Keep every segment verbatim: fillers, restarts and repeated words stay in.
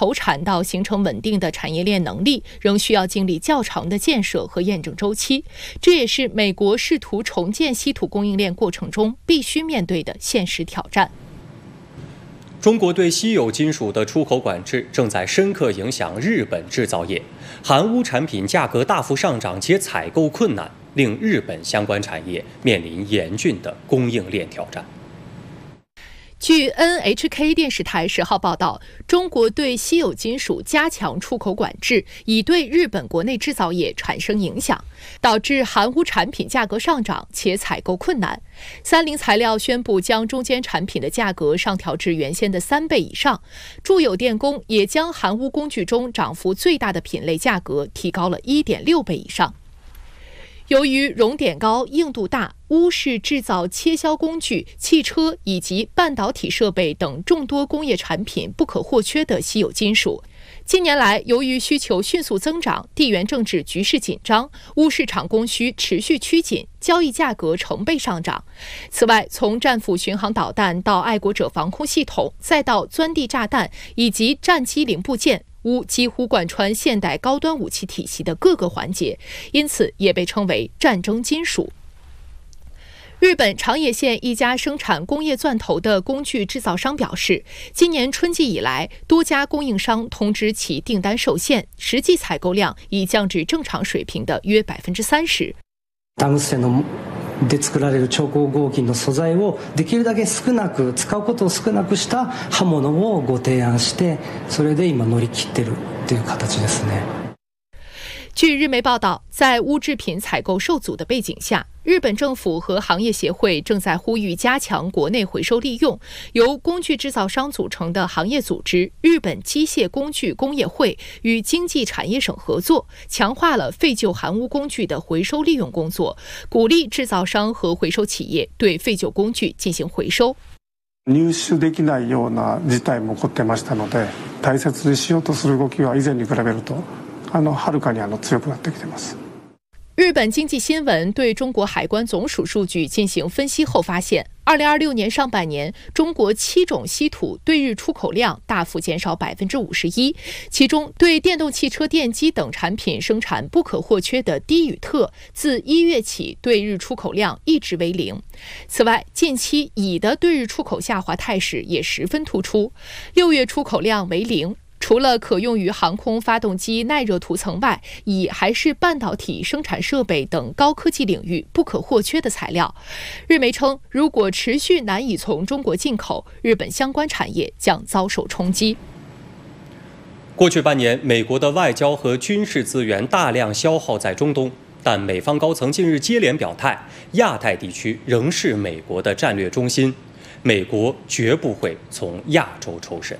投产到形成稳定的产业链能力，仍需要经历较长的建设和验证周期。这也是美国试图重建稀土供应链过程中必须面对的现实挑战。 中国对稀有金属的出口管制正在深刻影响日本制造业，含钨产品价格大幅上涨且采购困难，令日本相关产业面临严峻的供应链挑战。 据 N H K 电视台十号报道，中国对稀有金属加强出口管制，已对日本国内制造业产生影响，导致含钨产品价格上涨且采购困难。三菱材料宣布将中间产品的价格上调至原先的三倍以上，住友电工也将含钨工具中涨幅最大的品类价格提高了 一点六倍以上。由于熔点高、硬度大，钨是制造切削工具、汽车以及半导体设备等众多工业产品不可或缺的稀有金属。近年来，由于需求迅速增长，地缘政治局势紧张，钨市场供需持续趋紧，交易价格成倍上涨。此外，从战斧巡航导弹到爱国者防空系统，再到钻地炸弹以及战机零部件，钨几乎贯穿现代高端武器体系的各个环节，因此也被称为战争金属。日本长野县一家生产工业钻头的工具制造商表示，今年春季以来，多家供应商通知其订单受限，实际采购量已降至正常水平的约百分之三十。 で作られる超高合金の素材をできるだけ少なく使うことを少なくした刃物をご提案して、それで今乗り切ってるという形ですね。 据日媒报道，在钨制品采购受阻的背景下，日本政府和行业协会正在呼吁加强国内回收利用。由工具制造商组成的行业组织日本机械工具工业会与经济产业省合作，强化了废旧含钨工具的回收利用工作，鼓励制造商和回收企业对废旧工具进行回收。 入手できないような事態も起こってましたので、大切にしようとする動きは以前に比べるとあのはるかにあの強くなってきてます。 日本经济新闻对中国海关总署数据进行分析后发现，二零二六年上半年，中国七种稀土对日出口量大幅减少百分之五十一，其中对电动汽车电机等产品生产不可或缺的低与特，自一月起对日出口量一直为零。此外，近期乙的对日出口下滑态势也十分突出，六月出口量为零。除了可用于航空发动机耐热涂层外，乙还是半导体生产设备等高科技领域不可或缺的材料。日媒称，如果持续难以从中国进口，日本相关产业将遭受冲击。 过去半年，美国的外交和军事资源大量消耗在中东，但美方高层近日接连表态，亚太地区仍是美国的战略中心，美国绝不会从亚洲抽身。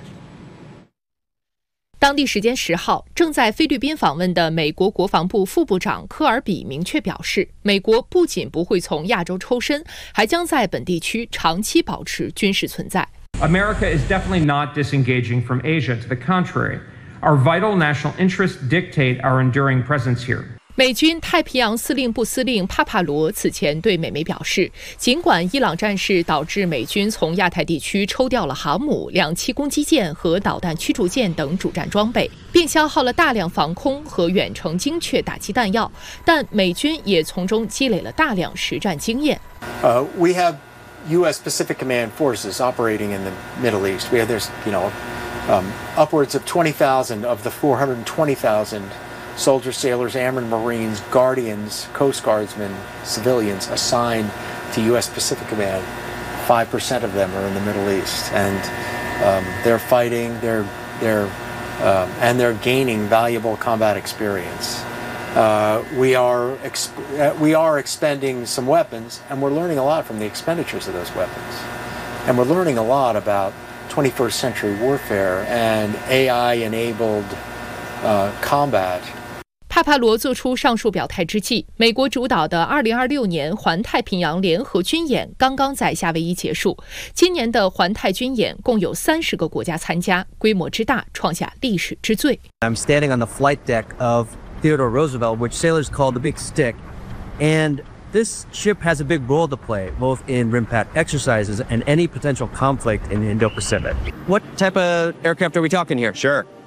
当地时间十号，正在菲律宾访问的美国国防部副部长科尔比明确表示，美国不仅不会从亚洲抽身，还将在本地区长期保持军事存在。 America is definitely not disengaging from Asia. To the contrary, our vital national interests dictate our enduring presence here. 美军太平洋司令部司令帕帕罗此前对美媒表示，尽管伊朗战事导致美军从亚太地区抽调了航母、两栖攻击舰和导弹驱逐舰等主战装备，并消耗了大量防空和远程精确打击弹药，但美军也从中积累了大量实战经验。 Uh, we have U S Pacific Command forces operating in the Middle East. We have there's you know um, upwards of twenty thousand of the four hundred twenty thousand soldiers, sailors, airmen, Marines, Guardians, Coast Guardsmen, civilians assigned to U S Pacific Command. Five percent of them are in the Middle East, and um, they're fighting. They're they're um, and they're gaining valuable combat experience. Uh, we are exp we are expending some weapons, and we're learning a lot from the expenditures of those weapons, and we're learning a lot about twenty-first century warfare and A I-enabled uh, combat. 帕帕罗做出上述表态之际，美国主导的二零二六年环太平洋联合军演刚刚在夏威夷结束。今年的环太军演共有三十个国家参加，规模之大创下历史之最。 I'm standing on the flight deck of Theodore Roosevelt, which sailors call the Big Stick, and this ship has a big role to play, both in RIMPAC exercises and any potential conflict in the Indo-Pacific. What type of aircraft are we talking here? Sure.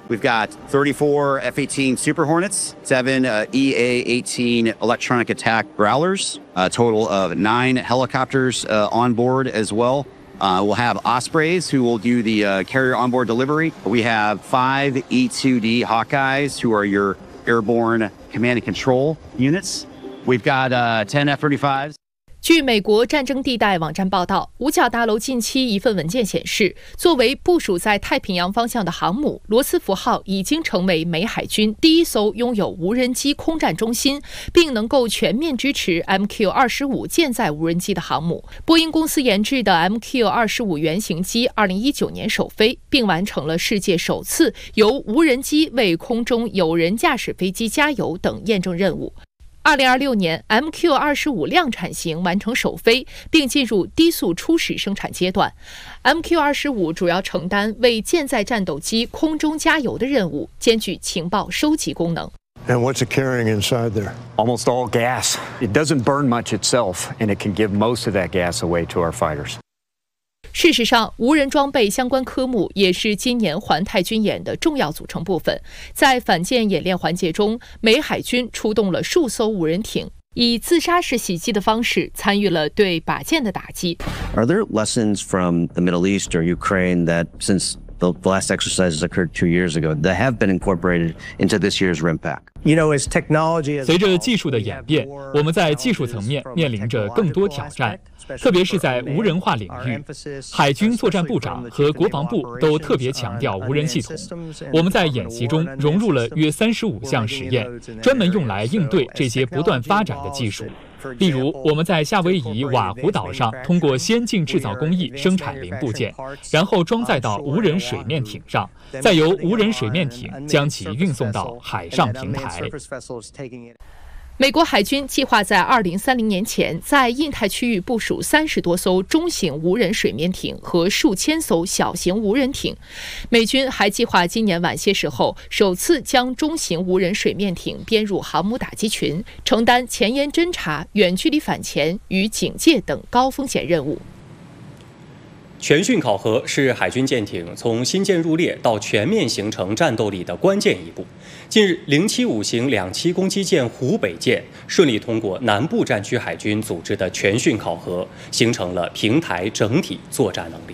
We've got thirty-four F eighteen Super Hornets, seven uh, E A eighteen electronic attack Growlers, a total of nine helicopters uh, on board as well. Uh, we'll have Ospreys who will do the uh, carrier onboard delivery. We have five E two D Hawkeyes who are your airborne command and control units. We've got uh, ten F thirty-fives. 据美国战争地带网站报道，五角大楼近期一份文件显示，作为部署在太平洋方向的航母罗斯福号已经成为美海军第一艘拥有无人机空战中心，并能够全面支持 M Q 二十五 舰载无人机的航母。波音公司研制的 M Q 二十五 原型机二零一九年首飞，并完成了世界首次由无人机为空中有人驾驶飞机加油等验证任务。二零二六年 M Q 二十五 量产型完成首飞，并进入低速初始生产阶段。M Q 二十五 主要承担为舰载战斗机空中加油的任务，兼具情报收集功能。 And what's it carrying inside there? Almost all gas. It doesn't burn much itself, and it can give most of that gas away to our fighters. 事实上，无人装备相关科目也是今年环太军演的重要组成部分。在反舰演练环节中，美海军出动了数艘无人艇，以自杀式袭击的方式参与了对靶舰的打击。 Are there lessons from the Middle East or Ukraine that, since the last exercises occurred two years ago, that have been incorporated into this year's R I M PAC? 随着技术的演变，我们在技术层面面临着更多挑战，特别是在无人化领域。海军作战部长和国防部都特别强调无人系统。我们在演习中融入了约三十五项实验，专门用来应对这些不断发展的技术。例如，我们在夏威夷瓦胡岛上通过先进制造工艺生产零部件，然后装载到无人水面艇上，再由无人水面艇将其运送到海上平台。 美国海军计划在二零三零年前在印太区域部署三十多艘中型无人水面艇和数千艘小型无人艇。美军还计划今年晚些时候首次将中型无人水面艇编入航母打击群，承担前沿侦察、远距离反潜与警戒等高风险任务。 全训考核是海军舰艇从新建入列到全面形成战斗力的关键一步。近日，零七五型两栖攻击舰湖北舰顺利通过南部战区海军组织的全训考核，形成了平台整体作战能力。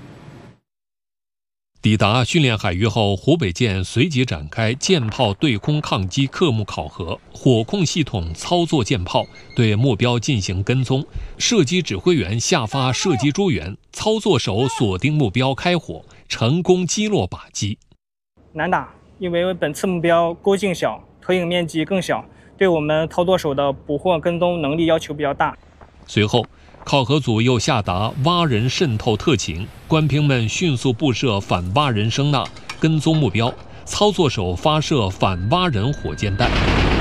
抵达训练海域后，湖北舰随即展开舰炮对空抗击科目考核，火控系统操作舰炮，对目标进行跟踪，射击指挥员下发射击诸元，操作手锁定目标开火，成功击落靶机。 难打，因为本次目标勾径小，投影面积更小，对我们操作手的捕获跟踪能力要求比较大。 随后，考核组又下达蛙人渗透特勤，官兵们迅速布设反蛙人声呐，跟踪目标，操作手发射反蛙人火箭弹。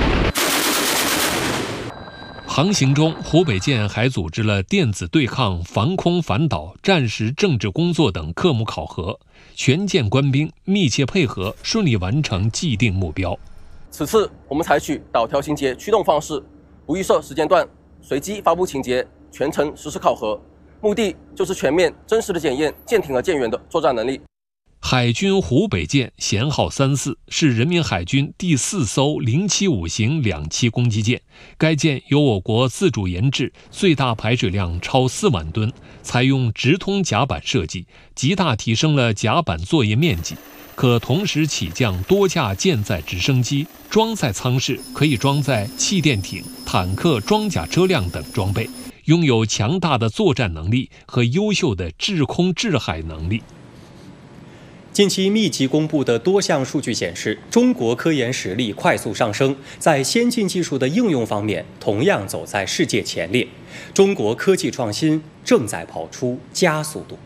航行中，湖北舰还组织了电子对抗、防空反导、战时政治工作等科目考核，全舰官兵密切配合，顺利完成既定目标。 此次我们采取导调情节驱动方式，不预设时间段，随机发布情节，全程实施考核，目的就是全面真实的检验舰艇和舰员的作战能力。 海军湖北舰舷号三四是人民海军第四艘零七五型两栖攻击舰，该舰由我国自主研制，最大排水量超四万吨，采用直通甲板设计，极大提升了甲板作业面积，可同时起降多架舰载直升机，装载舱室可以装载气垫艇、坦克装甲车辆等装备，拥有强大的作战能力和优秀的制空制海能力。 近期密集公布的多项数据显示，中国科研实力快速上升，在先进技术的应用方面同样走在世界前列。中国科技创新正在跑出加速度。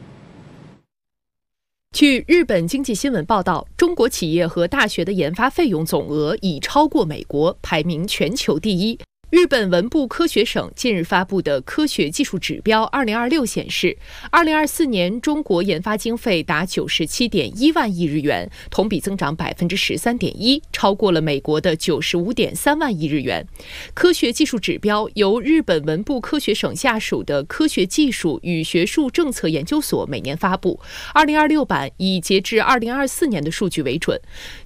据日本经济新闻报道，中国企业和大学的研发费用总额已超过美国，排名全球第一。 日本文部科学省近日发布的科学技术指标二零二六显示，二零二四年中国研发经费达九十七点一万亿日元，同比增长百分之十三点一，超过了美国的九十五点三万亿日元。科学技术指标由日本文部科学省下属的科学技术与学术政策研究所每年发布，二零二六版以截至二零二四年的数据为准。